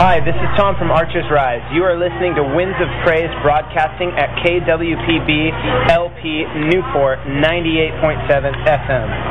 Hi, this is Tom from Archers Rise. You are listening to Winds of Praise broadcasting at KWPB LP Newport 98.7 FM.